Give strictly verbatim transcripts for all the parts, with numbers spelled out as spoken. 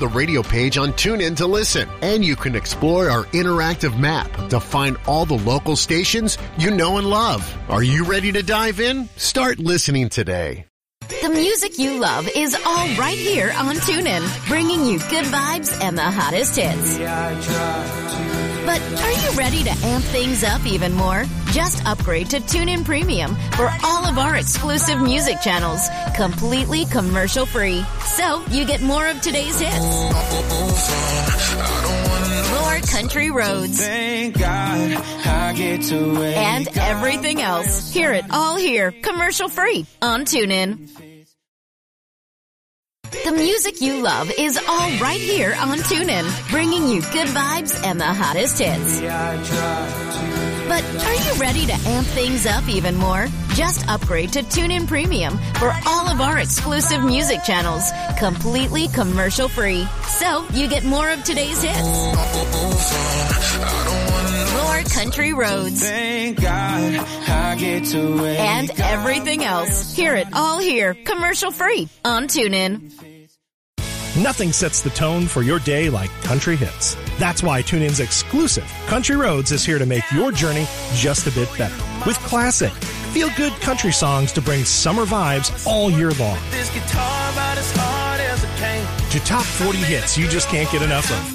the radio page on TuneIn to listen. And you can explore our interactive map to find all the local stations you know and love. Are you ready to dive in? Start listening today. The music you love is all right here on TuneIn, bringing you good vibes and the hottest hits. But are you ready to amp things up even more? Just upgrade to TuneIn Premium for all of our exclusive music channels, completely commercial-free. So you get more of today's hits, more country roads, and everything else. Hear it all here, commercial-free on TuneIn. The music you love is all right here on TuneIn, bringing you good vibes and the hottest hits. But are you ready to amp things up even more? Just upgrade to TuneIn Premium for all of our exclusive music channels, completely commercial-free. So you get more of today's hits, more country roads, and everything else. Hear it all here, commercial-free on TuneIn. Nothing sets the tone for your day like country hits. That's why TuneIn's exclusive Country Roads is here to make your journey just a bit better. With classic, feel-good country songs to bring summer vibes all year long. To top forty hits you just can't get enough of.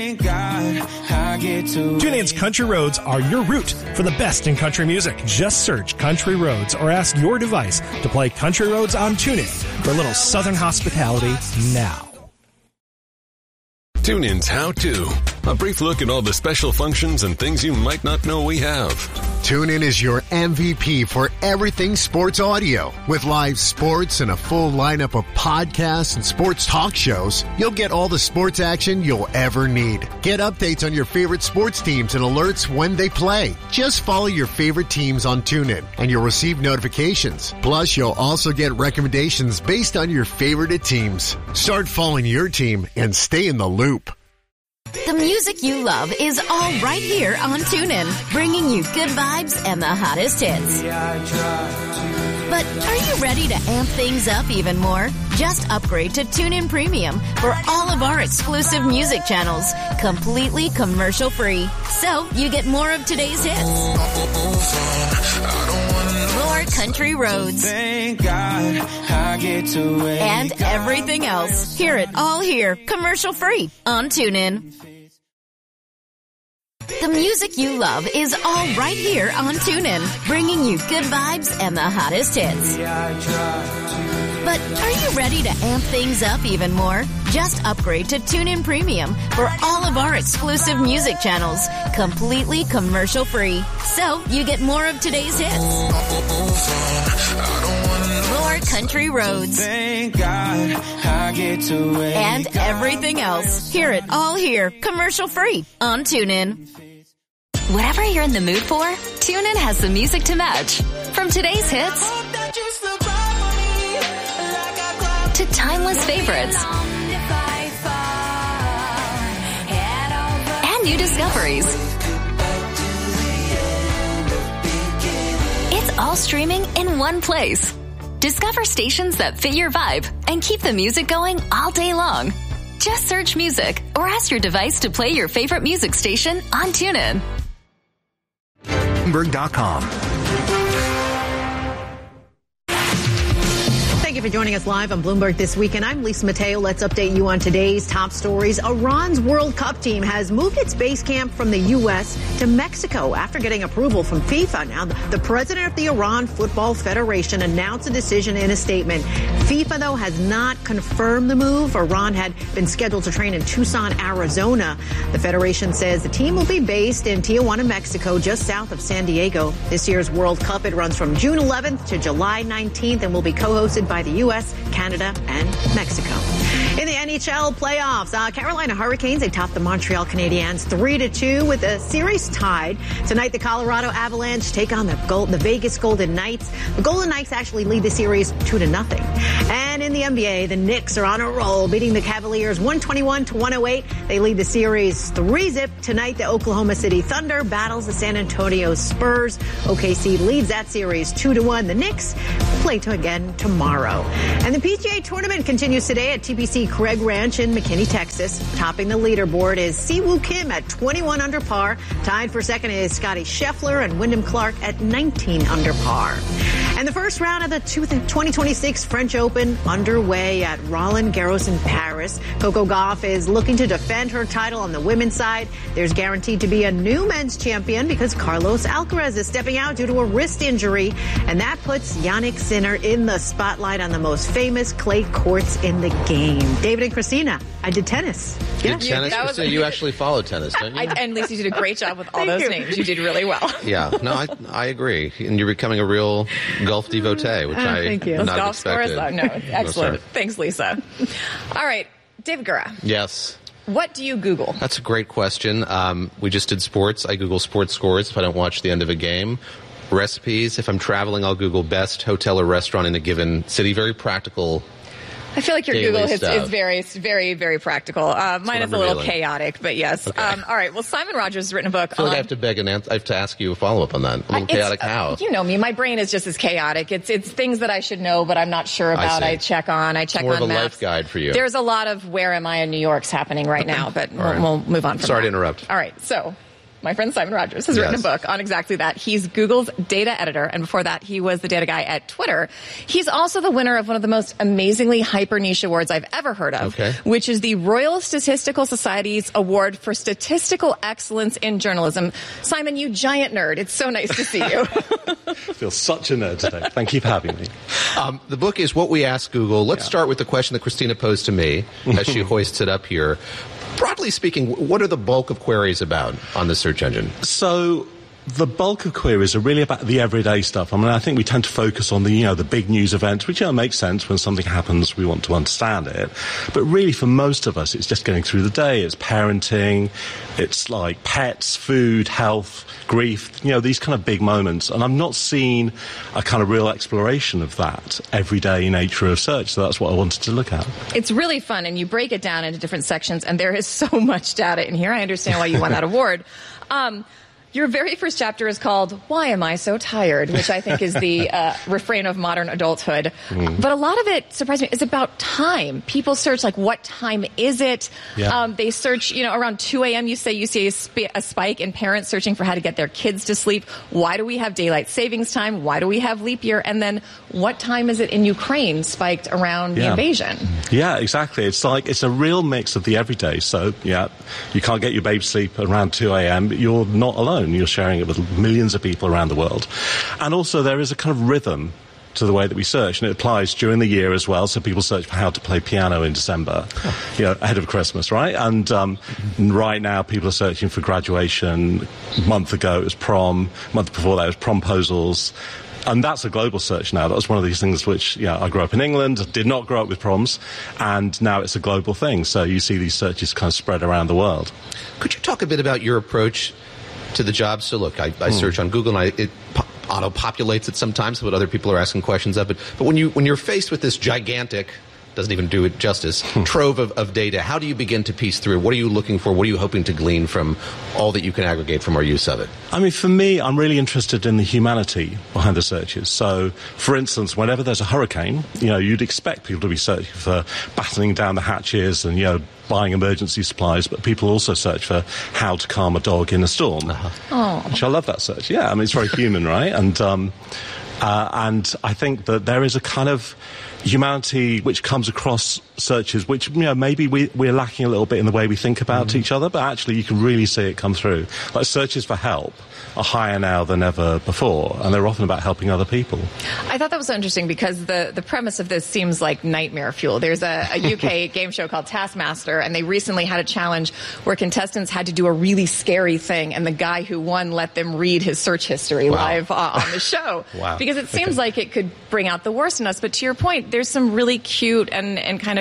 TuneIn's Country Roads are your route for the best in country music. Just search Country Roads or ask your device to play Country Roads on TuneIn for a little Southern hospitality now. TuneIn's How To. A brief look at all the special functions and things you might not know we have. TuneIn is your M V P for everything sports audio. With live sports and a full lineup of podcasts and sports talk shows, you'll get all the sports action you'll ever need. Get updates on your favorite sports teams and alerts when they play. Just follow your favorite teams on TuneIn and you'll receive notifications. Plus, you'll also get recommendations based on your favorite teams. Start following your team and stay in the loop. The music you love is all right here on TuneIn, bringing you good vibes and the hottest hits. But are you ready to amp things up even more? Just upgrade to TuneIn Premium for all of our exclusive music channels, completely commercial-free. So you get more of today's hits, more country roads, and everything else. Hear it all here, commercial-free on TuneIn. The music you love is all right here on TuneIn, bringing you good vibes and the hottest hits. But are you ready to amp things up even more? Just upgrade to TuneIn Premium for all of our exclusive music channels, completely commercial-free. So you get more of today's hits, more country roads, and everything else. Hear it all here, commercial-free on TuneIn. Whatever you're in the mood for, TuneIn has the music to match. From today's hits to timeless favorites and new discoveries. It's all streaming in one place. Discover stations that fit your vibe and keep the music going all day long. Just search music or ask your device to play your favorite music station on TuneIn. Bloomberg dot com. Thank you for joining us live on Bloomberg This Weekend. I'm Lisa Mateo. Let's update you on today's top stories. Iran's World Cup team has moved its base camp from the U S to Mexico after getting approval from FIFA. Now, the president of the Iran Football Federation announced a decision in a statement. FIFA, though, has not confirmed the move. Iran had been scheduled to train in Tucson, Arizona. The federation says the team will be based in Tijuana, Mexico, just south of San Diego. This year's World Cup, it runs from June eleventh to July nineteenth and will be co-hosted by the U S, Canada, and Mexico. In the N H L playoffs, uh, Carolina Hurricanes, they topped the Montreal Canadiens three to two with the series tied. Tonight, the Colorado Avalanche take on the, Gold, the Vegas Golden Knights. The Golden Knights actually lead the series two to nothing. And in the N B A, the Knicks are on a roll, beating the Cavaliers one twenty-one to one oh eight. They lead the series three zip. Tonight, the Oklahoma City Thunder battles the San Antonio Spurs. O K C leads that series two to one. The Knicks play to again tomorrow. And the P G A Tournament continues today at T P C Craig Ranch in McKinney, Texas. Topping the leaderboard is Siwoo Kim at twenty-one under par. Tied for second is Scotty Scheffler and Wyndham Clark at nineteen under par. And the first round of the twenty twenty-six French Open underway at Roland Garros in Paris. Coco Gauff is looking to defend her title on the women's side. There's guaranteed to be a new men's champion because Carlos Alcaraz is stepping out due to a wrist injury. And that puts Jannik Sinner in the spotlight on the most famous clay courts in the game. David and Christina, I did tennis. Did Yeah. tennis? that was- Christina, you actually follow tennis, don't you? I, and Lisa, you did a great job with all Thank those you. names. You did really well. Yeah, no, I, I agree. And you're becoming a real golf devotee, which Oh, I thank you. would Those not have golf scores? expected. Oh, no, excellent. sorry. Thanks, Lisa. All right, David Gura, Yes. what do you Google? That's a great question. Um, we just did sports. I Google sports scores if I don't watch the end of a game. Recipes. If I'm traveling, I'll Google best hotel or restaurant in a given city. Very practical. I feel like your Daily Google is, stuff. is very, it's very, very practical. Uh, mine what is I'm a little revealing. chaotic, but yes. Okay. Um, all right. Well, Simon Rogers has written a book I feel on. like I have to beg and answer, I have to ask you a follow up on that. A little I- it's- chaotic how? You know me. My brain is just as chaotic. It's it's things that I should know, but I'm not sure about. see. I, check on. I check more on of a maps. life guide for you. There's a lot of where am I in New York's happening right now, but we'll, right. we'll move on from Sorry to that. interrupt. All right. So my friend Simon Rogers has written a Yes. book on exactly that. He's Google's data editor, and before that, he was the data guy at Twitter. He's also the winner of one of the most amazingly hyper niche awards I've ever heard of, Okay. which is the Royal Statistical Society's Award for Statistical Excellence in Journalism. Simon, you giant nerd. It's so nice to see you. I feel such a nerd today. Thank you for having me. Um, the book is What We Ask Google. Let's Yeah. start with the question that Christina posed to me as she hoists it up here. Broadly speaking, what are the bulk of queries about on the search engine? So the bulk of queries are really about the everyday stuff. I mean, I think we tend to focus on the, you know, the big news events, which, you know, makes sense. When something happens, we want to understand it. But really, for most of us, it's just getting through the day. It's parenting. It's like pets, food, health, grief, you know, these kind of big moments. And I've not seen a kind of real exploration of that everyday nature of search. So that's what I wanted to look at. It's really fun, and you break it down into different sections, and there is so much data in here. I understand why you won that award. Um, your very first chapter is called Why Am I So Tired?, which I think is the uh, refrain of modern adulthood. Mm. But a lot of it, surprised me, is about time. People search, like, what time is it? Yeah. Um, they search, you know, around two a.m., you say you see a, sp- a spike in parents searching for how to get their kids to sleep. Why do we have daylight savings time? Why do we have leap year? And then what time is it in Ukraine spiked around the Yeah. invasion? Yeah, exactly. It's like, it's a real mix of the everyday. So, yeah, you can't get your babe to sleep around two a.m., but you're not alone. You're sharing it with millions of people around the world. And also there is a kind of rhythm to the way that we search, and it applies during the year as well. So people search for how to play piano in December, you know, ahead of Christmas, right? And um, right now people are searching for graduation. A month ago it was prom. A month before that it was promposals. And that's a global search now. That was one of these things which, yeah, I grew up in England, did not grow up with proms, and now it's a global thing. So you see these searches kind of spread around the world. Could you talk a bit about your approach to the job? So look, I, I search on Google and I, it po- auto-populates it sometimes what other people are asking questions of it. But when, you, when you're faced with this gigantic, doesn't even do it justice, trove of, of data, how do you begin to piece through? What are you looking for? What are you hoping to glean from all that you can aggregate from our use of it? I mean, for me, I'm really interested in the humanity behind the searches. So, for instance, whenever there's a hurricane, you know, you'd expect people to be searching for battening down the hatches and, you know, buying emergency supplies, but people also search for how to calm a dog in a storm. Oh. Which I love that search. Yeah, I mean, it's very human, right? And, um, uh, and I think that there is a kind of humanity which comes across searches which, you know, maybe we, we're lacking a little bit in the way we think about mm. each other, but actually you can really see it come through. Like, searches for help are higher now than ever before, and they're often about helping other people. I thought that was so interesting because the, the premise of this seems like nightmare fuel. There's a, a U K game show called Taskmaster, and they recently had a challenge where contestants had to do a really scary thing, and the guy who won let them read his search history wow. live uh, on the show. Wow. Because it seems okay. like it could bring out the worst in us. But to your point, there's some really cute and, and kind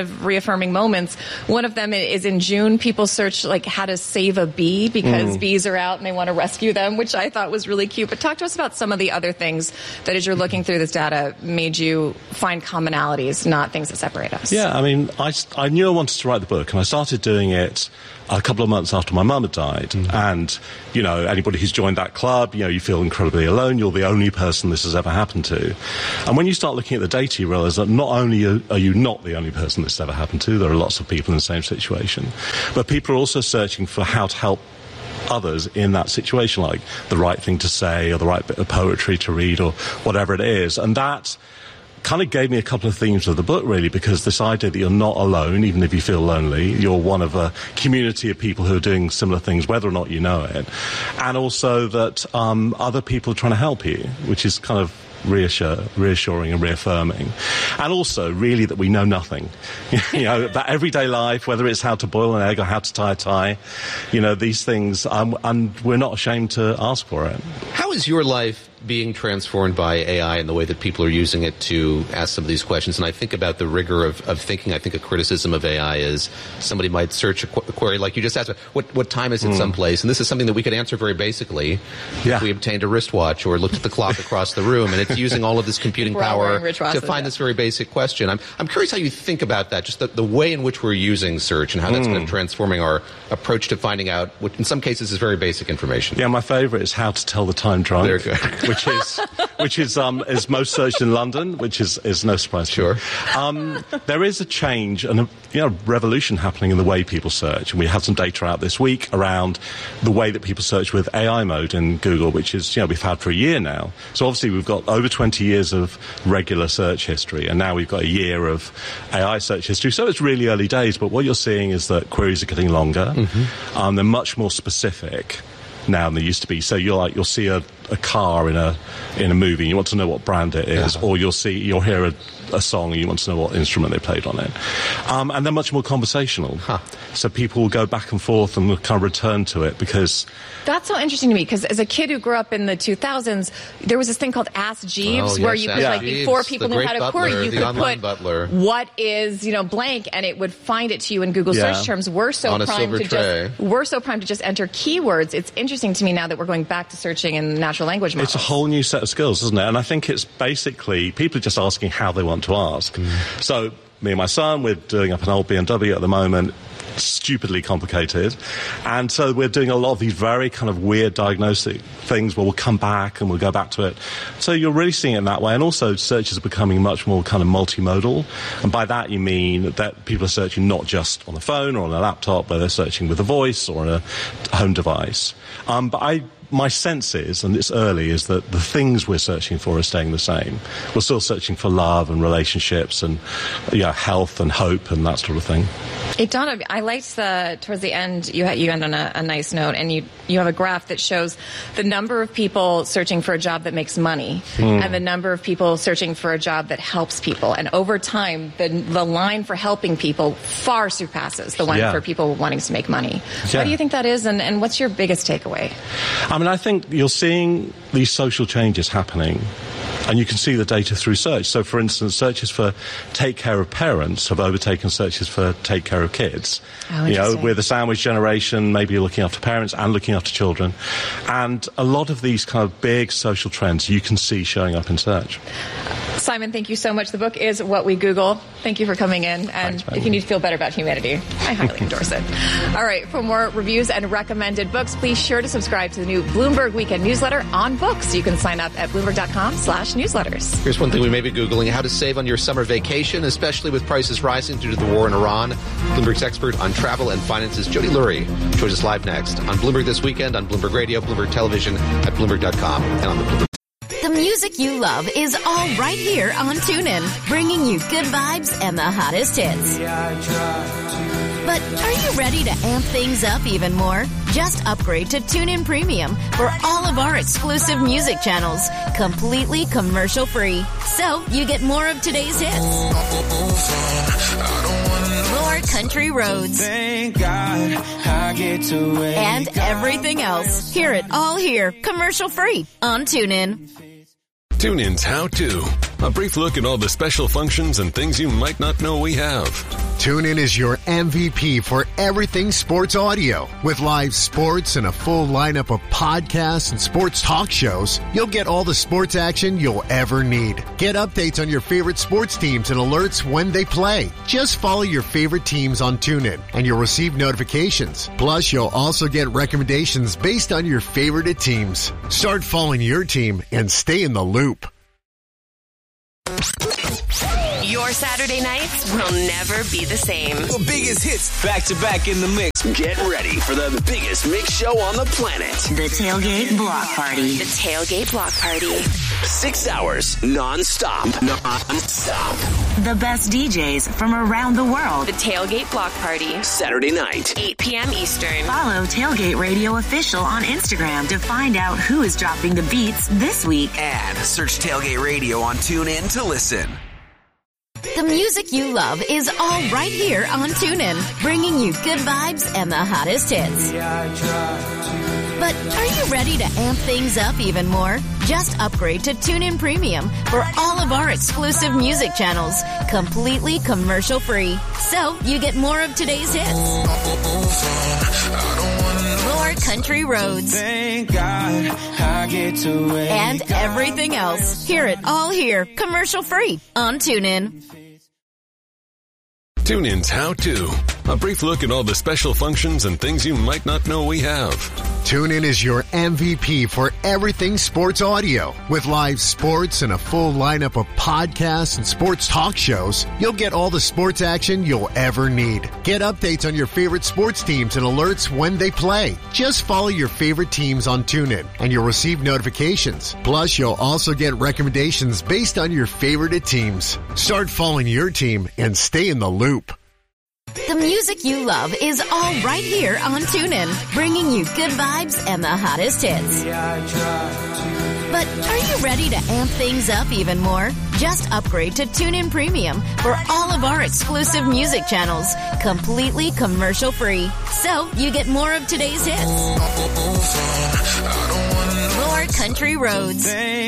of reaffirming moments. One of them is in June, people search like how to save a bee because mm. bees are out and they want to rescue them, which I thought was really cute. But talk to us about some of the other things that as you're looking through this data made you find commonalities, not things that separate us. Yeah, I mean, I, I knew I wanted to write the book, and I started doing it a couple of months after my mum had died. Mm. And, you know, anybody who's joined that club, you know, you feel incredibly alone. You're the only person this has ever happened to. And when you start looking at the data, you realise that not only are you not the only person this has ever happened to, there are lots of people in the same situation, but people are also searching for how to help others in that situation, like the right thing to say or the right bit of poetry to read or whatever it is. And that kind of gave me a couple of themes of the book, really, because this idea that you're not alone, even if you feel lonely, you're one of a community of people who are doing similar things, whether or not you know it, and also that um, other people are trying to help you, which is kind of reassure, reassuring and reaffirming. And also, really, that we know nothing. You know, that everyday life, whether it's how to boil an egg or how to tie a tie, you know, these things, um, and we're not ashamed to ask for it. How is your life being transformed by A I and the way that people are using it to ask some of these questions? And I think about the rigor of, of thinking. I think a criticism of A I is somebody might search a, qu- a query like you just asked, what, what time is it mm. someplace? And this is something that we could answer very basically yeah. if we obtained a wristwatch or looked at the clock across the room. And it's using all of this computing power to find yeah. this very basic question. I'm, I'm curious how you think about that, just the, the way in which we're using search and how that's mm. kind of transforming our approach to finding out what in some cases is very basic information. Yeah, my favorite is how to tell the time drunk. Very good. which is which is um is most searched in London, which is is no surprise. Sure. Um, there is a change and a you know revolution happening in the way people search, and we had some data out this week around the way that people search with A I mode in Google, which is you know we've had for a year now. So obviously we've got over twenty years of regular search history, and now we've got a year of A I search history. So it's really early days, but what you're seeing is that queries are getting longer. Mm-hmm. Um, they're much more specific now than they used to be. So you're like you'll see a, a car in a in a movie, you want to know what brand it is, yeah. or you'll see you'll hear a, a song and you want to know what instrument they played on it. Um, and they're much more conversational. Huh. So people will go back and forth and will kind of return to it because that's so interesting to me, because as a kid who grew up in the two thousands, there was this thing called Ask Jeeves, oh, yes, where you could, yeah. like, before people knew how to butler, query, you could put butler. what is, you know, blank, and it would find it to you in Google yeah. search terms. We're so on primed to tray. just we're so primed to just enter keywords. It's interesting to me now that we're going back to searching in natural language models. It's a whole new set of skills, isn't it? And I think it's basically people are just asking how they want to ask. Mm. So me and my son, we're doing up an old B M W at the moment. Stupidly complicated, and so we're doing a lot of these very kind of weird diagnostic things where we'll come back and we'll go back to it. So you're really seeing it in that way, and also searches are becoming much more kind of multimodal, and by that you mean that people are searching not just on a phone or on a laptop, but they're searching with a voice or on a home device. Um, but I My sense is, and it's early, is that the things we're searching for are staying the same. We're still searching for love and relationships and yeah, health and hope and that sort of thing. It dawned on me, I liked the, towards the end, you, you end on a, a nice note, and you, you have a graph that shows the number of people searching for a job that makes money mm. and the number of people searching for a job that helps people. And over time, the, the line for helping people far surpasses the one yeah. for people wanting to make money. Yeah. Why do you think that is, and, and what's your biggest takeaway? I mean, I think you're seeing these social changes happening, and you can see the data through search. So, for instance, searches for take care of parents have overtaken searches for take care of kids. Oh, you know, we're the sandwich generation, maybe you're looking after parents and looking after children. And a lot of these kind of big social trends you can see showing up in search. Simon, thank you so much. The book is What We Google. Thank you for coming in. And Thanks, if you need to feel better about humanity, I highly endorse it. All right, for more reviews and recommended books, please sure to subscribe to the new Bloomberg Weekend newsletter on books. You can sign up at Bloomberg.com slash newsletters. Here's one thing we may be Googling: how to save on your summer vacation, especially with prices rising due to the war in Iran. Bloomberg's expert on travel and finances, Jody Lurie, joins us live next on Bloomberg This Weekend, on Bloomberg Radio, Bloomberg Television, at Bloomberg dot com, and on the Bloomberg. The music you love is all right here on TuneIn, bringing you good vibes and the hottest hits. But are you ready to amp things up even more? Just upgrade to TuneIn Premium for all of our exclusive music channels, completely commercial-free. So you get more of today's hits, more country roads, and everything else. Hear it all here, commercial-free on TuneIn. TuneIn's How To. A brief look at all the special functions and things you might not know we have. TuneIn is your M V P for everything sports audio. With live sports and a full lineup of podcasts and sports talk shows, you'll get all the sports action you'll ever need. Get updates on your favorite sports teams and alerts when they play. Just follow your favorite teams on TuneIn, and you'll receive notifications. Plus, you'll also get recommendations based on your favorite teams. Start following your team and stay in the loop. Your Saturday nights will never be the same. The biggest hits back to back in the mix. Get ready for the biggest mix show on the planet. The Tailgate Block Party. The Tailgate Block Party. Six hours non-stop. Non-stop. The best D Js from around the world. The Tailgate Block Party. Saturday night. eight p.m. Eastern. Follow Tailgate Radio Official on Instagram to find out who is dropping the beats this week. And search Tailgate Radio on TuneIn to listen. The music you love is all right here on TuneIn, bringing you good vibes and the hottest hits. But are you ready to amp things up even more? Just upgrade to TuneIn Premium for all of our exclusive music channels, completely commercial-free. So you get more of today's hits, more country roads, and everything else. Hear it all here, commercial-free on TuneIn. TuneIn's How To. A brief look at all the special functions and things you might not know we have. TuneIn is your M V P for everything sports audio. With live sports and a full lineup of podcasts and sports talk shows, you'll get all the sports action you'll ever need. Get updates on your favorite sports teams and alerts when they play. Just follow your favorite teams on TuneIn, and you'll receive notifications. Plus, you'll also get recommendations based on your favorite teams. Start following your team and stay in the loop. The music you love is all right here on TuneIn, bringing you good vibes and the hottest hits. But are you ready to amp things up even more? Just upgrade to TuneIn Premium for all of our exclusive music channels, completely commercial-free. So you get more of today's hits, more country roads,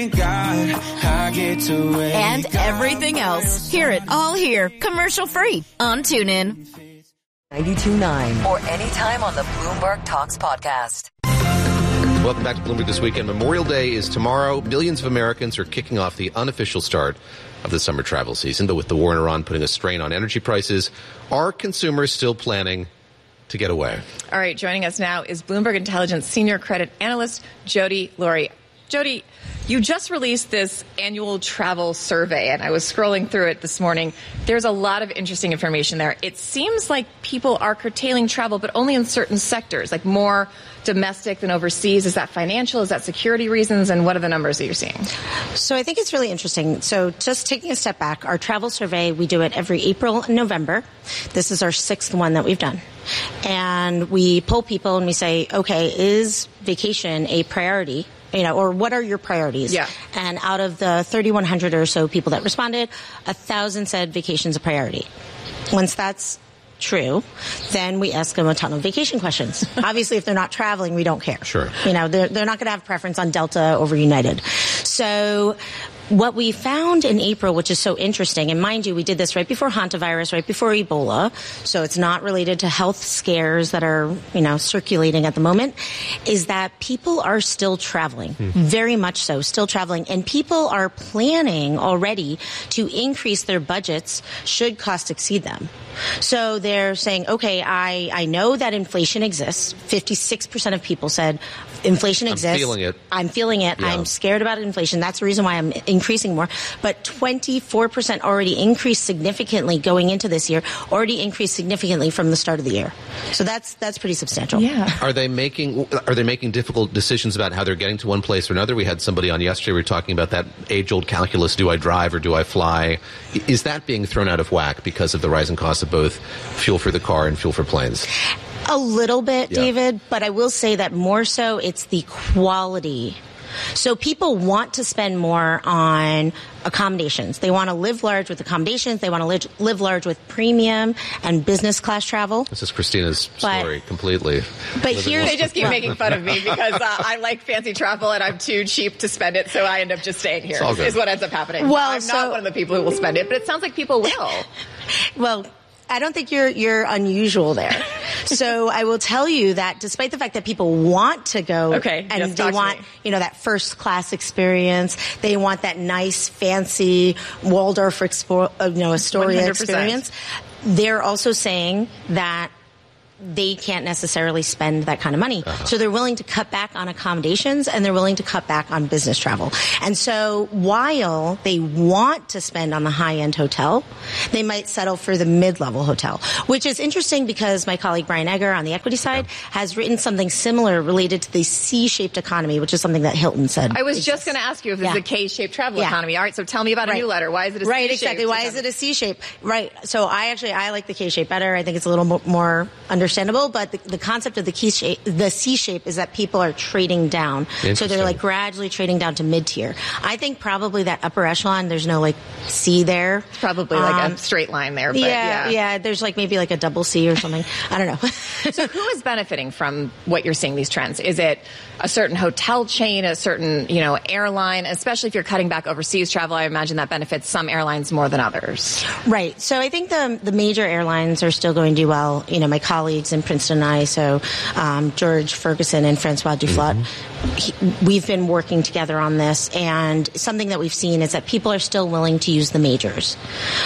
and everything else. Hear it all here, commercial-free on TuneIn. ninety-two point nine or anytime on the Bloomberg Talks podcast. Welcome back to Bloomberg This Weekend. Memorial Day is tomorrow. Millions of Americans are kicking off the unofficial start of the summer travel season. But with the war in Iran putting a strain on energy prices, are consumers still planning to get away? All right, joining us now is Bloomberg Intelligence Senior Credit Analyst Jody Laurie. Jody, you just released this annual travel survey, and I was scrolling through it this morning. There's a lot of interesting information there. It seems like people are curtailing travel, but only in certain sectors, like more domestic than overseas. Is that financial? Is that security reasons? And what are the numbers that you're seeing? So I think it's really interesting. So just taking a step back, our travel survey, we do it every April and November. This is our sixth one that we've done. And we poll people and we say, okay, is vacation a priority? You know, or what are your priorities? Yeah. And out of the thirty-one hundred or so people that responded, one thousand said vacation's a priority. Once that's true, then we ask them a ton of vacation questions. Obviously, if they're not traveling, we don't care. Sure. You know, they're, they're not going to have preference on Delta over United. So what we found in April, which is so interesting, and mind you, we did this right before hantavirus, right before Ebola, so it's not related to health scares that are, you know, circulating at the moment, is that people are still traveling, mm. very much so, still traveling, and people are planning already to increase their budgets should cost exceed them. So they're saying, okay, I, I know that inflation exists. fifty-six percent of people said inflation exists. I'm feeling it. I'm feeling it. Yeah. I'm scared about inflation. That's the reason why I'm increasing more. But twenty-four percent already increased significantly going into this year, already increased significantly from the start of the year. So that's that's pretty substantial. Yeah. Are they making are they making difficult decisions about how they're getting to one place or another? We had somebody on yesterday. We were talking about that age-old calculus: do I drive or do I fly? Is that being thrown out of whack because of the rising cost of both fuel for the car and fuel for planes? A little bit, yeah. David, but I will say that more so it's the quality So people want to spend more on accommodations. They want to live large with accommodations. They want to live, live large with premium and business class travel. This is Christina's But- story completely. But Living here- with- They just keep making fun of me because uh, I like fancy travel and I'm too cheap to spend it, so I end up just staying here. It's all good. Is what ends up happening. Well, I'm so- not one of the people who will spend it, but it sounds like people will. Well, I don't think you're you're unusual there. So I will tell you that despite the fact that people want to go Okay, and yes, they talk to want, me. you know, that first class experience, they want that nice, fancy Waldorf expo- uh, you know, Astoria one hundred percent. experience, they're also saying that they can't necessarily spend that kind of money. Uh-huh. So they're willing to cut back on accommodations and they're willing to cut back on business travel. And so while they want to spend on the high-end hotel, they might settle for the mid-level hotel, which is interesting because my colleague Brian Egger on the equity side has written something similar related to the C-shaped economy, which is something that Hilton said. I was just going to ask you if this Yeah. is a K-shaped travel Yeah. economy. All right, so tell me about a Right. new letter. Why is it a right, C-shaped exactly. Why is economy? it a C shape? Right. So I actually I like the K shape better. I think it's a little mo- more understandable. But the, the concept of the key shape, the C shape, is that people are trading down. So Interesting. they're like gradually trading down to mid tier. I think probably that upper echelon. There's no like C there. It's probably like Um, a straight line there. But yeah, yeah, yeah. There's like maybe like a double C or something. I don't know. So who is benefiting from what you're seeing these trends? Is it a certain hotel chain, a certain, you know, airline? Especially if you're cutting back overseas travel, I imagine that benefits some airlines more than others. Right. So I think the the major airlines are still going to do well. You know, my colleagues in Princeton and I, so um, George Ferguson and Francois Duflot, he, we've been working together on this. And something that we've seen is that people are still willing to use the majors.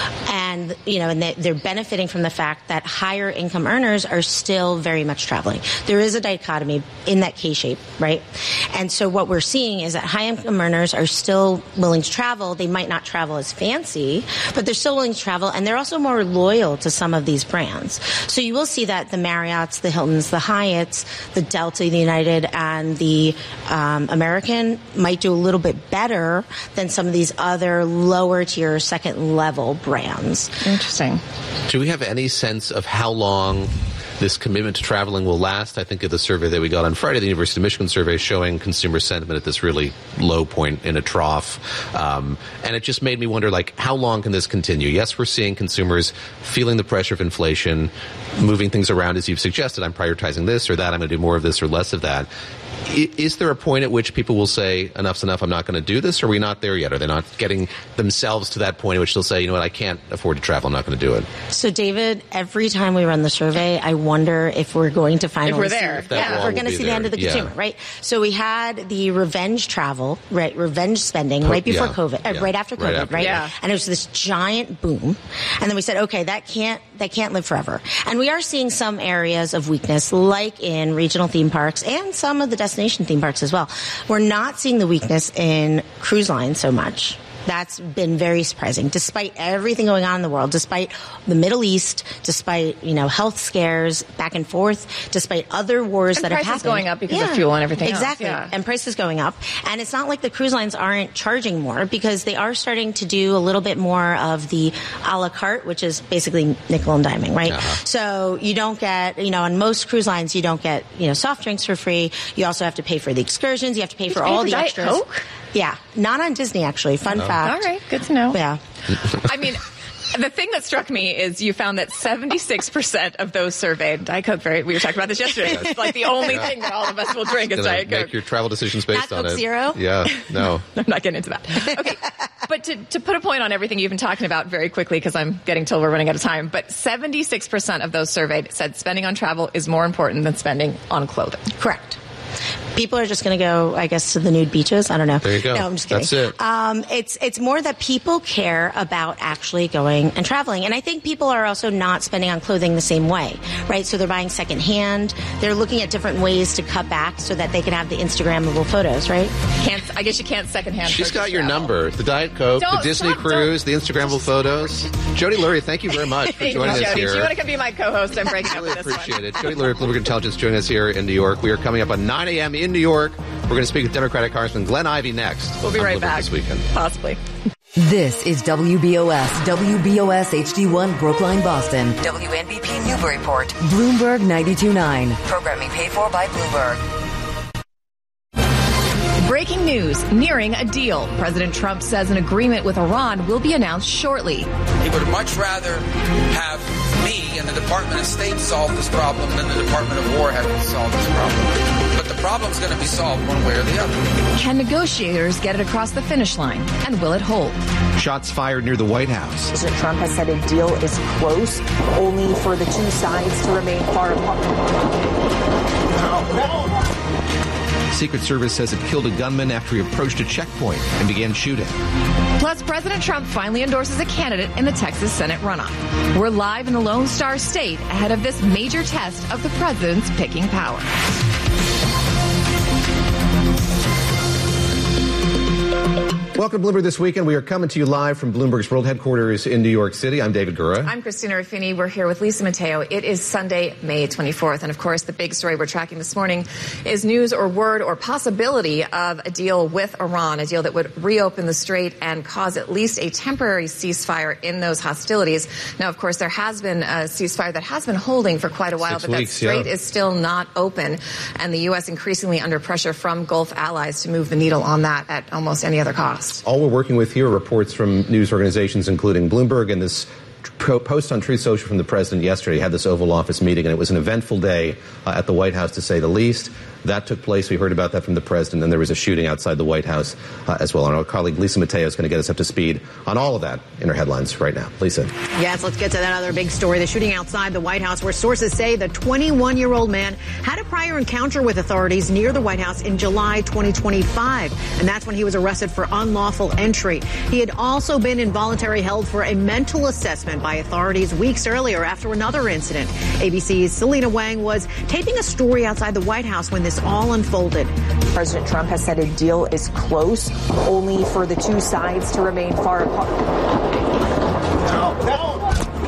And, you know, and they, they're benefiting from the fact that higher income earners are still very much traveling. There is a dichotomy in that K shape, right? And so what we're seeing is that high income earners are still willing to travel. They might not travel as fancy, but they're still willing to travel, and they're also more loyal to some of these brands. So you will see that the Marriotts, the Hiltons, the Hyatts, the Delta, the United, and the um, American might do a little bit better than some of these other lower tier, second level brands. Interesting. Do we have any sense of how long this commitment to traveling will last? I think of the survey that we got on Friday, the University of Michigan survey, showing consumer sentiment at this really low point in a trough. Um, and it just made me wonder, like, how long can this continue? Yes, we're seeing consumers feeling the pressure of inflation, moving things around, as you've suggested. I'm prioritizing this or that. I'm going to do more of this or less of that. I- Is there a point at which people will say, enough's enough, I'm not going to do this? Or are we not there yet? Are they not getting themselves to that point at which they'll say, you know what, I can't afford to travel, I'm not going to do it? So, David, every time we run the survey, I wonder if we're going to finally If we're see- there. If that yeah, if wall we're will going to be see there. the end of the Yeah. consumer, right? So we had the revenge travel, right? Revenge spending Po- right before yeah. COVID, uh, Yeah. right after Right COVID, after, right? yeah. And it was this giant boom, and then we said, okay, that can't that can't live forever. And we are seeing some areas of weakness, like in regional theme parks and some of the destination theme parks as well. We're not seeing the weakness in cruise lines so much. That's been very surprising, despite everything going on in the world, despite the Middle East, despite, you know, health scares back and forth, despite other wars And that have prices happened. going up because of fuel and everything else, Exactly. yeah. And prices going up. And it's not like the cruise lines aren't charging more, because they are starting to do a little bit more of the a la carte, which is basically nickel and diming, right? Uh-huh. So you don't get, you know, on most cruise lines, you don't get, you know, soft drinks for free. You also have to pay for the excursions. You have to pay for pay all for the Diet extras. Coke? Yeah. Not on Disney, actually. Fun fact. All right, good to know. Yeah. I mean, the thing that struck me is you found that seventy-six percent of those surveyed, Diet Coke, right? We were talking about this yesterday. It's like the only Yeah. thing that all of us will drink is Gonna Diet Coke. make your travel decisions based Not on Coke it. Zero? Yeah, no. I'm not getting into that. Okay. But to, to put a point on everything you've been talking about very quickly, because I'm getting told we're running out of time, but seventy-six percent of those surveyed said spending on travel is more important than spending on clothing. Correct. People are just going to go, I guess, to the nude beaches. I don't know. There you go. No, I'm just kidding. That's it. Um, it's it's more that people care about actually going and traveling, and I think people are also not spending on clothing the same way, right? So they're buying secondhand. They're looking at different ways to cut back so that they can have the Instagrammable photos, right? Can't, I guess you can't secondhand. She's purchase got your travel. number. The Diet Coke, Don't- the Disney stop, cruise, the Instagrammable photos. Jody Lurie, thank you very much for Thank you, joining us Jody. here. Do you want to come be my co-host? I'm breaking up Really with this appreciate one. it. Jody Lurie, Bloomberg Intelligence, joining us here in New York. We are coming up on nine a.m. in New York. We're going to speak with Democratic Congressman Glenn Ivey next. We'll be on right Bloomberg back. this weekend. Possibly. This is W B O S, W B O S H D one Brookline, Boston. W N B P Newburyport. Bloomberg ninety-two point nine. Programming paid for by Bloomberg. Breaking news, nearing a deal. President Trump says an agreement with Iran will be announced shortly. He would much rather have me and the Department of State solve this problem than the Department of War having to solve this problem. But the problem's going to be solved one way or the other. Can negotiators get it across the finish line? And will it hold? Shots fired near the White House. President Trump has said a deal is close, only for the two sides to remain far apart. Secret Service says it killed a gunman after he approached a checkpoint and began shooting. Plus, President Trump finally endorses a candidate in the Texas Senate runoff. We're live in the Lone Star State ahead of this major test of the president's picking power. Welcome to Bloomberg This Weekend. We are coming to you live from Bloomberg's world headquarters in New York City. I'm David Gura. I'm Christina Ruffini. We're here with Lisa Mateo. It is Sunday, May twenty-fourth. And of course, the big story we're tracking this morning is news or word or possibility of a deal with Iran, a deal that would reopen the strait and cause at least a temporary ceasefire in those hostilities. Now, of course, there has been a ceasefire that has been holding for quite a while, Six but weeks, that strait yeah. is still not open. And the U S increasingly under pressure from Gulf allies to move the needle on that at almost any other cost. All we're working with here are reports from news organizations, including Bloomberg, and this post on Truth Social from the president yesterday had this Oval Office meeting, and it was an eventful day uh, at the White House, to say the least. That took place. We heard about that from the president. And there was a shooting outside the White House uh, as well. And our colleague Lisa Mateo is going to get us up to speed on all of that in her headlines right now. Lisa. Yes, let's get to that other big story, the shooting outside the White House, where sources say the twenty-one-year-old man had a prior encounter with authorities near the White House in July twenty twenty-five. And that's when he was arrested for unlawful entry. He had also been involuntarily held for a mental assessment by authorities weeks earlier after another incident. A B C's Selena Wang was taping a story outside the White House when this all unfolded. President Trump has said a deal is close, only for the two sides to remain far apart. No, no.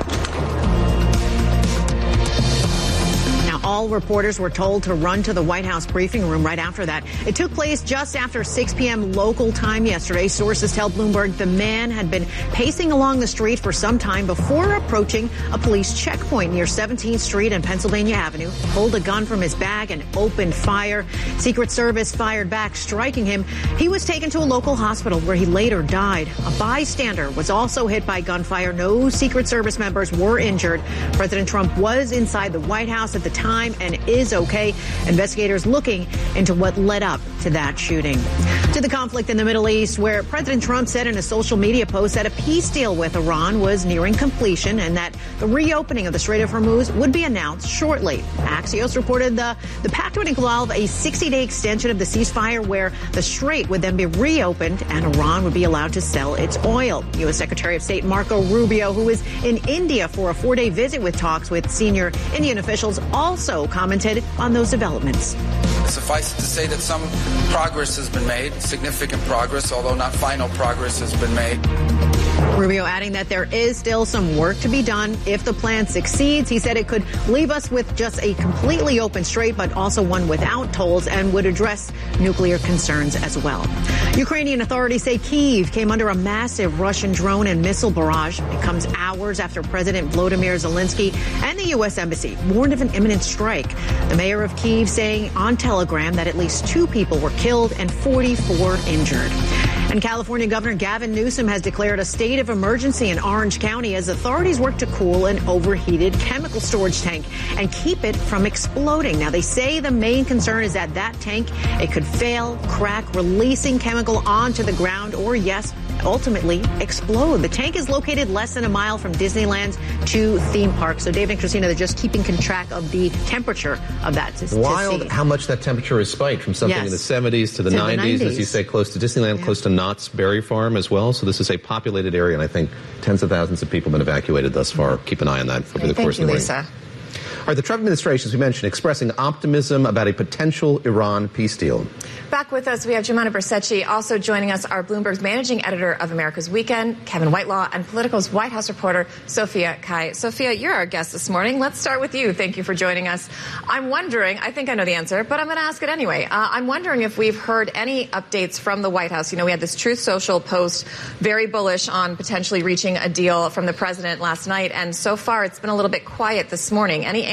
All reporters were told to run to the White House briefing room right after that. It took place just after six p.m. local time yesterday. Sources tell Bloomberg the man had been pacing along the street for some time before approaching a police checkpoint near seventeenth Street and Pennsylvania Avenue, pulled a gun from his bag and opened fire. Secret Service fired back, striking him. He was taken to a local hospital where he later died. A bystander was also hit by gunfire. No Secret Service members were injured. President Trump was inside the White House at the time and is okay. Investigators looking into what led up to that shooting. To the conflict in the Middle East, where President Trump said in a social media post that a peace deal with Iran was nearing completion and that the reopening of the Strait of Hormuz would be announced shortly. Axios reported the, the pact would involve a sixty-day extension of the ceasefire where the strait would then be reopened and Iran would be allowed to sell its oil. U S Secretary of State Marco Rubio, who is in India for a four-day visit with talks with senior Indian officials, also commented on those developments. Suffice it to say that some progress has been made, significant progress, although not final progress has been made. Rubio adding that there is still some work to be done if the plan succeeds. He said it could leave us with just a completely open strait, but also one without tolls, and would address nuclear concerns as well. Ukrainian authorities say Kyiv came under a massive Russian drone and missile barrage. It comes hours after President Volodymyr Zelensky and the U S Embassy warned of an imminent strike. The mayor of Kyiv saying on Telegram that at least two people were killed and forty-four injured. And California Governor Gavin Newsom has declared a state of emergency in Orange County as authorities work to cool an overheated chemical storage tank and keep it from exploding. Now, they say the main concern is that that tank, it could fail, crack, releasing chemical onto the ground, or, yes, ultimately explode. The tank is located less than a mile from Disneyland's two theme parks. So, Dave and Christina, they're just keeping track of the temperature of that. To, Wild to see. how much that temperature has spiked from something yes. in the seventies to the, to nineties, the nineties, as you say, close to Disneyland, yeah. close to Knott's Berry Farm as well. So this is a populated area, and I think tens of thousands of people have been evacuated thus far. Keep an eye on that over the Thank course you, of the Lisa. morning. All right, the Trump administration, as we mentioned, expressing optimism about a potential Iran peace deal. Back with us, we have Jumana Bersecchi. Also joining us are Bloomberg's managing editor of America's Weekend, Kevin Whitelaw, and Politico's White House reporter, Sophia Kai. Sophia, you're our guest this morning. Let's start with you. Thank you for joining us. I'm wondering, I think I know the answer, but I'm going to ask it anyway. Uh, I'm wondering if we've heard any updates from the White House. You know, we had this Truth Social post, very bullish on potentially reaching a deal from the president last night, and so far it's been a little bit quiet this morning. Any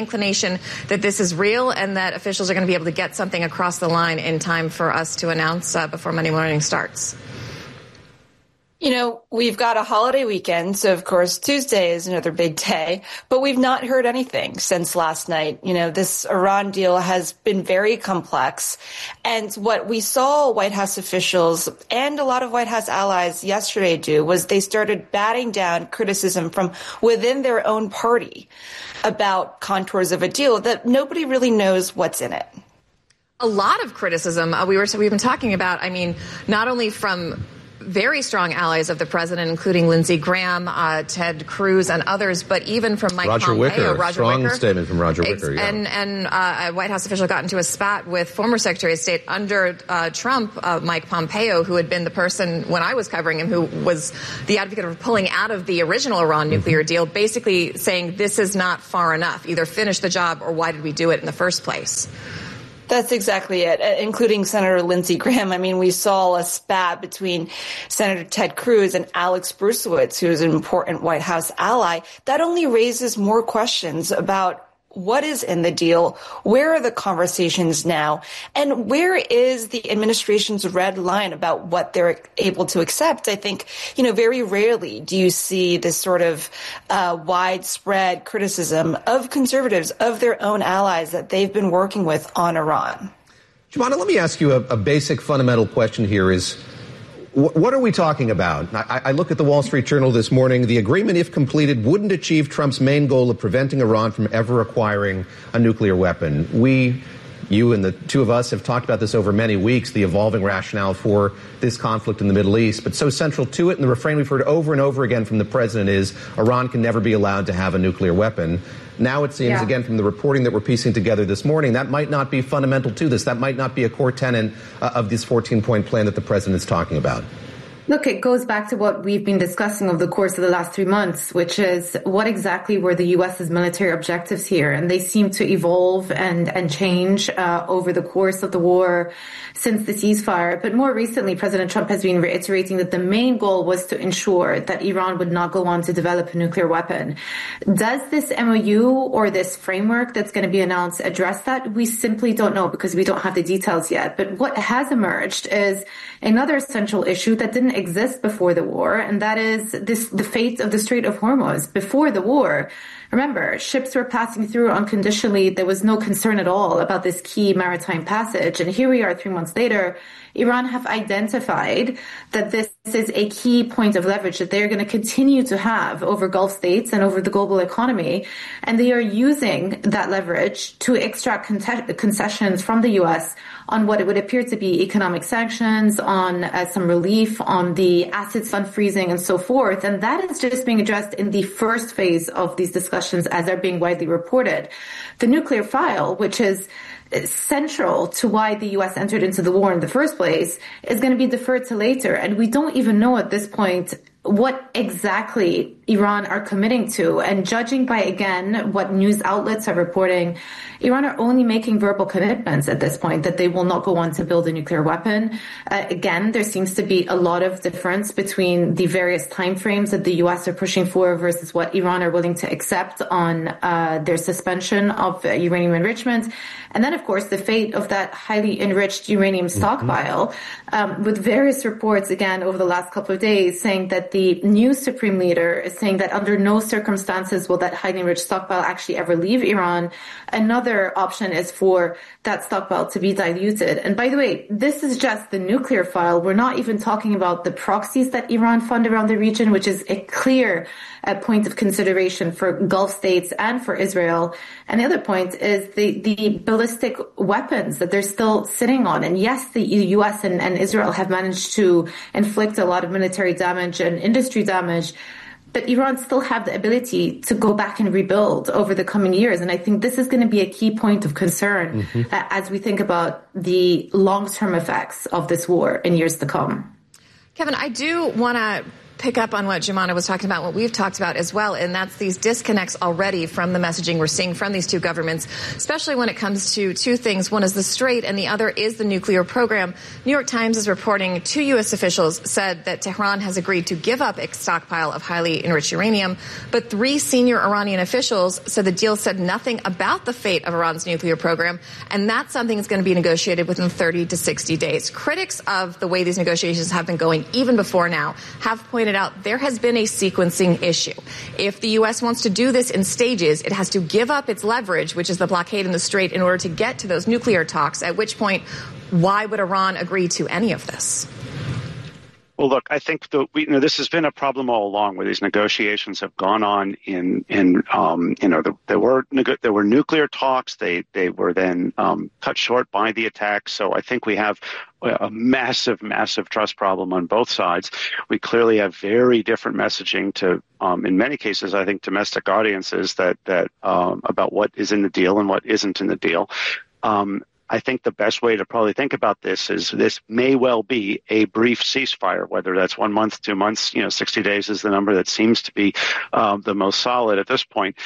inclination that this is real and that officials are going to be able to get something across the line in time for us to announce uh, before Monday morning starts? You know, we've got a holiday weekend, so of course Tuesday is another big day, but we've not heard anything since last night. You know, this Iran deal has been very complex, and what we saw White House officials and a lot of White House allies yesterday do was they started batting down criticism from within their own party about contours of a deal that nobody really knows what's in it. A lot of criticism. Uh, we were, so we've been talking about, I mean, not only from very strong allies of the president, including Lindsey Graham, uh, Ted Cruz, and others, but even from Mike Roger Pompeo. Wicker, Roger strong Wicker. statement from Roger Wicker. It's, yeah. And, and uh, a White House official got into a spat with former Secretary of State under uh, Trump, uh, Mike Pompeo, who had been the person, when I was covering him, who was the advocate of pulling out of the original Iran nuclear Mm-hmm. deal, basically saying this is not far enough. Either finish the job or why did we do it in the first place? That's exactly it, including Senator Lindsey Graham. I mean, we saw a spat between Senator Ted Cruz and Alex Bruesewitz, who is an important White House ally. That only raises more questions about what is in the deal, where are the conversations now, and where is the administration's red line about what they're able to accept? I think, you know, very rarely do you see this sort of uh, widespread criticism of conservatives, of their own allies that they've been working with on Iran. Jumana, let me ask you a, a basic fundamental question here is, what are we talking about? I, I look at the Wall Street Journal this morning. The agreement, if completed, wouldn't achieve Trump's main goal of preventing Iran from ever acquiring a nuclear weapon. We, you and the two of us have talked about this over many weeks, the evolving rationale for this conflict in the Middle East. But so central to it, and the refrain we've heard over and over again from the president is Iran can never be allowed to have a nuclear weapon. Now it seems, yeah. again, from the reporting that we're piecing together this morning, that might not be fundamental to this. That might not be a core tenet uh, of this fourteen-point plan that the president is talking about. Look, it goes back to what we've been discussing over the course of the last three months, which is what exactly were the U S's military objectives here? And they seem to evolve and, and change uh, over the course of the war since the ceasefire. But more recently, President Trump has been reiterating that the main goal was to ensure that Iran would not go on to develop a nuclear weapon. Does this M O U or this framework that's going to be announced address that? We simply don't know because we don't have the details yet. But what has emerged is another central issue that didn't exist before the war, and that is this the fate of the Strait of Hormuz. Before the war, remember, ships were passing through unconditionally. There was no concern at all about this key maritime passage. And here we are three months later, Iran have identified that this is a key point of leverage that they're going to continue to have over Gulf states and over the global economy. And they are using that leverage to extract concessions from the U S on what it would appear to be economic sanctions, on uh, some relief, on the assets unfreezing and so forth. And that is just being addressed in the first phase of these discussions as they're being widely reported. The nuclear file, which is central to why the U S entered into the war in the first place, is going to be deferred to later. And we don't even know at this point what exactly Iran are committing to. And judging by, again, what news outlets are reporting, Iran are only making verbal commitments at this point that they will not go on to build a nuclear weapon. Uh, again, there seems to be a lot of difference between the various timeframes that the U S are pushing for versus what Iran are willing to accept on uh, their suspension of uh, uranium enrichment. And then, of course, the fate of that highly enriched uranium stockpile, um, with various reports, again, over the last couple of days saying that the new supreme leader is saying that under no circumstances will that highly enriched stockpile actually ever leave Iran. Another option is for that stockpile to be diluted. And by the way, this is just the nuclear file. We're not even talking about the proxies that Iran fund around the region, which is a clear uh, point of consideration for Gulf states and for Israel. And the other point is the, the ballistic weapons that they're still sitting on. And yes, the U S and, and Israel have managed to inflict a lot of military damage and industry damage, but Iran still have the ability to go back and rebuild over the coming years. And I think this is going to be a key point of concern mm-hmm. uh, as we think about the long-term effects of this war in years to come. Kevin, I do want to pick up on what Jumana was talking about, what we've talked about as well, and that's these disconnects already from the messaging we're seeing from these two governments, especially when it comes to two things. One is the Strait, and the other is the nuclear program. New York Times is reporting two U S officials said that Tehran has agreed to give up its stockpile of highly enriched uranium, but three senior Iranian officials said the deal said nothing about the fate of Iran's nuclear program, and that's something that's going to be negotiated within thirty to sixty days. Critics of the way these negotiations have been going, even before now, have pointed out there has been a sequencing issue. If the U S wants to do this in stages, it has to give up its leverage, which is the blockade in the Strait, in order to get to those nuclear talks, at which point, why would Iran agree to any of this? Well, look, I think the, we, you know, this has been a problem all along, where these negotiations have gone on in, in um, you know, the, there were there were nuclear talks. They they were then um, cut short by the attacks. So I think we have a massive, massive trust problem on both sides. We clearly have very different messaging to, um, in many cases, I think, domestic audiences that that um, about what is in the deal and what isn't in the deal. Um, I think the best way to probably think about this is this may well be a brief ceasefire, whether that's one month, two months, you know, sixty days is the number that seems to be um, the most solid at this point.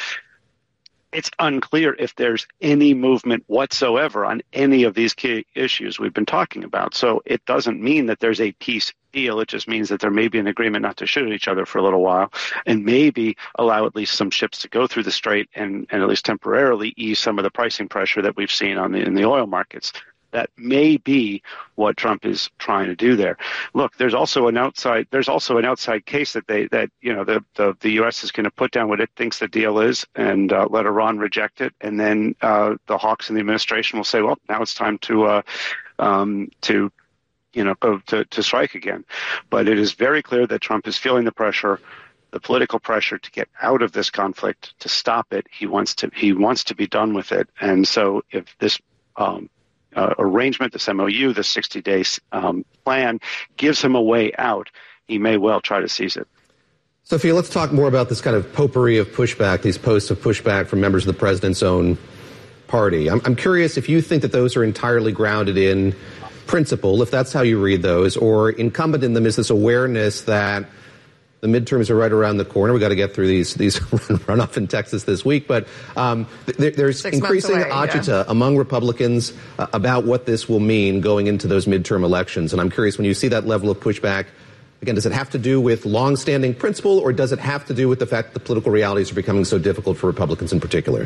It's unclear if there's any movement whatsoever on any of these key issues we've been talking about. So it doesn't mean that there's a peace deal. It just means that there may be an agreement not to shoot at each other for a little while, and maybe allow at least some ships to go through the Strait and, and at least temporarily ease some of the pricing pressure that we've seen on the in the oil markets. That may be what Trump is trying to do there. Look, there's also an outside there's also an outside case that they that you know the the, the U S is going to put down what it thinks the deal is and uh, let Iran reject it, and then uh, the hawks in the administration will say, well, now it's time to uh, um, to you know go to, to strike again. But it is very clear that Trump is feeling the pressure, the political pressure to get out of this conflict, to stop it. He wants to he wants to be done with it, and so if this um, Uh, arrangement, this M O U, this sixty-day um, plan gives him a way out, he may well try to seize it. Sophia, let's talk more about this kind of potpourri of pushback, these posts of pushback from members of the president's own party. I'm, I'm curious if you think that those are entirely grounded in principle, if that's how you read those, or incumbent in them is this awareness that the midterms are right around the corner. We've got to get through these these runoff in Texas this week. But um, th- there's Six increasing away, agita yeah. among Republicans uh, about what this will mean going into those midterm elections. And I'm curious, when you see that level of pushback, again, does it have to do with longstanding principle, or does it have to do with the fact that the political realities are becoming so difficult for Republicans in particular?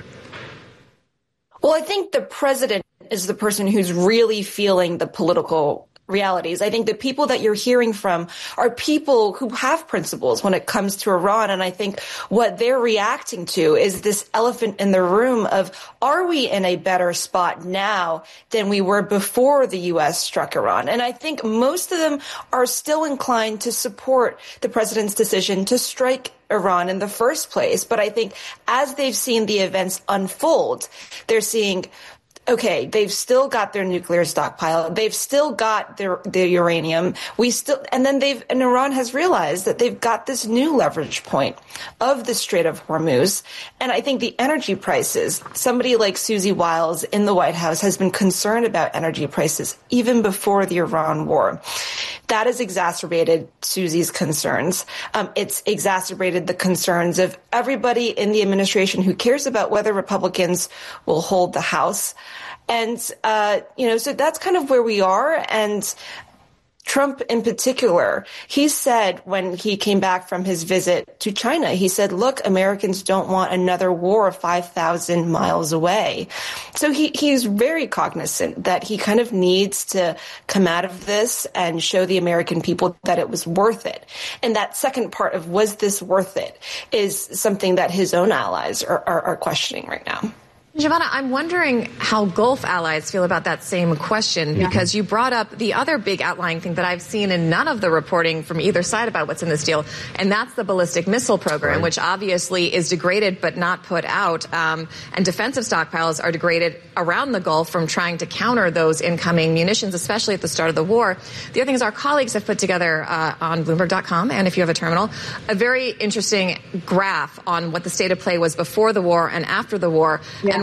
Well, I think the president is the person who's really feeling the political realities. I think the people that you're hearing from are people who have principles when it comes to Iran. And I think what they're reacting to is this elephant in the room of, are we in a better spot now than we were before the U S struck Iran? And I think most of them are still inclined to support the president's decision to strike Iran in the first place. But I think as they've seen the events unfold, they're seeing, okay, they've still got their nuclear stockpile. They've still got their, their uranium. We still, and then they've, and Iran has realized that they've got this new leverage point of the Strait of Hormuz. And I think the energy prices, somebody like Susie Wiles in the White House has been concerned about energy prices even before the Iran war. That has exacerbated Susie's concerns. Um, it's exacerbated the concerns of everybody in the administration who cares about whether Republicans will hold the House. And, uh, you know, so that's kind of where we are. And Trump in particular, he said when he came back from his visit to China, he said, look, Americans don't want another war five thousand miles away. So he, he's very cognizant that he kind of needs to come out of this and show the American people that it was worth it. And that second part of, was this worth it, is something that his own allies are, are, are questioning right now. Giovanna, I'm wondering how Gulf allies feel about that same question, yeah. because you brought up the other big outlying thing that I've seen in none of the reporting from either side about what's in this deal, and that's the ballistic missile program, right. which obviously is degraded but not put out. Um, and defensive stockpiles are degraded around the Gulf from trying to counter those incoming munitions, especially at the start of the war. The other thing is our colleagues have put together uh, on Bloomberg dot com, and if you have a terminal, a very interesting graph on what the state of play was before the war and after the war. Yeah. And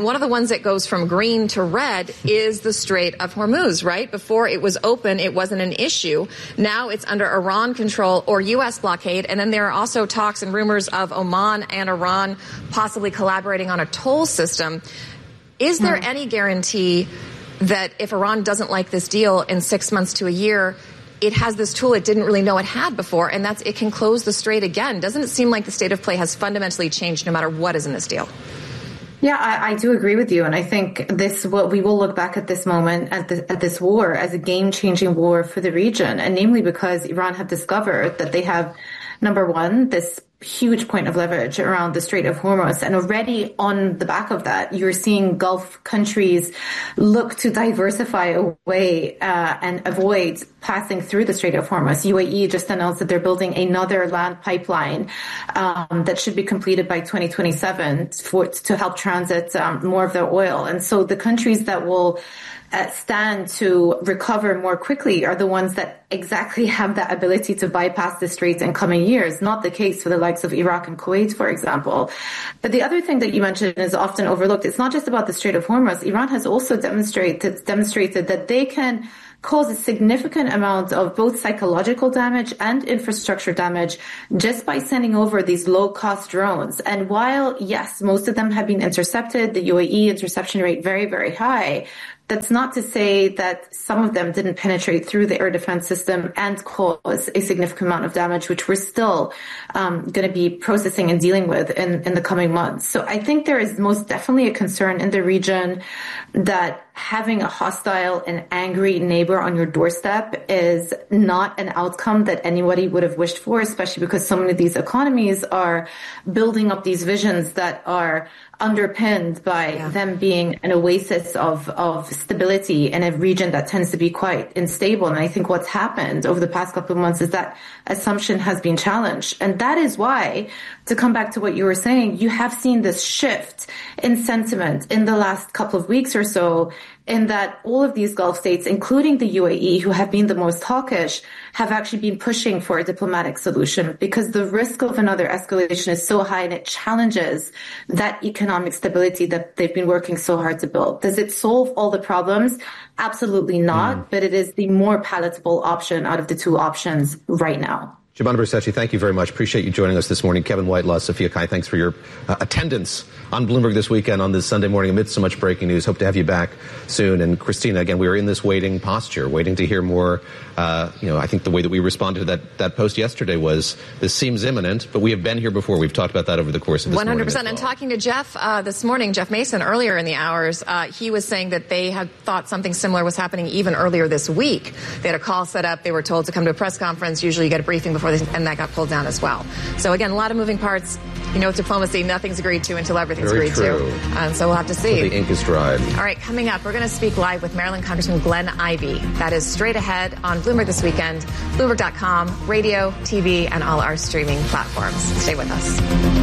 And one of the ones that goes from green to red is the Strait of Hormuz, right? Before it was open, it wasn't an issue. Now it's under Iran control or U S blockade. And then there are also talks and rumors of Oman and Iran possibly collaborating on a toll system. Is there hmm. any guarantee that if Iran doesn't like this deal in six months to a year, it has this tool it didn't really know it had before, and that's it can close the strait again? Doesn't it seem like the state of play has fundamentally changed no matter what is in this deal? Yeah, I, I do agree with you. And I think this, what we will look back at this moment, at, the, at this war, as a game-changing war for the region. And namely because Iran have discovered that they have, number one, this huge point of leverage around the Strait of Hormuz. And already on the back of that, you're seeing Gulf countries look to diversify away uh, and avoid passing through the Strait of Hormuz. U A E just announced that they're building another land pipeline um, that should be completed by twenty twenty-seven for, to help transit um, more of their oil. And so the countries that will Uh, stand to recover more quickly are the ones that exactly have that ability to bypass the straits in coming years. Not the case for the likes of Iraq and Kuwait, for example. But the other thing that you mentioned is often overlooked. It's not just about the Strait of Hormuz. Iran has also demonstrated demonstrated that they can cause a significant amount of both psychological damage and infrastructure damage just by sending over these low-cost drones. And while, yes, most of them have been intercepted, the U A E interception rate very, very high, that's not to say that some of them didn't penetrate through the air defense system and cause a significant amount of damage, which we're still um, going to be processing and dealing with in, in the coming months. So I think there is most definitely a concern in the region that having a hostile and angry neighbor on your doorstep is not an outcome that anybody would have wished for, especially because so many of these economies are building up these visions that are underpinned by yeah. them being an oasis of, of stability in a region that tends to be quite unstable. And I think what's happened over the past couple of months is that assumption has been challenged. And that is why, to come back to what you were saying, you have seen this shift in sentiment in the last couple of weeks or so, in that all of these Gulf states, including the U A E, who have been the most hawkish, have actually been pushing for a diplomatic solution because the risk of another escalation is so high and it challenges that economic stability that they've been working so hard to build. Does it solve all the problems? Absolutely not, mm. but it is the more palatable option out of the two options right now. Shibana Bercetche, thank you very much. Appreciate you joining us this morning. Kevin Whitelaw, Sophia Kai, thanks for your uh, attendance on Bloomberg this weekend on this Sunday morning amidst so much breaking news. Hope to have you back soon. And Christina, again, we are in this waiting posture, waiting to hear more. Uh, you know, I think the way that we responded to that, that post yesterday was this seems imminent, but we have been here before. We've talked about that over the course of this one hundred percent. morning. And talking to Jeff uh, this morning, Jeff Mason, earlier in the hours, uh, he was saying that they had thought something similar was happening even earlier this week. They had a call set up. They were told to come to a press conference. Usually you get a briefing before this, and that got pulled down as well. So again, a lot of moving parts. You know, diplomacy, nothing's agreed to until everything's Very agreed true. to. And so we'll have to see. So the ink is dried. All right, coming up, we're going to speak live with Maryland Congressman Glenn Ivey. That is straight ahead on Bloomberg this weekend, Bloomberg dot com, radio, T V, and all our streaming platforms. Stay with us.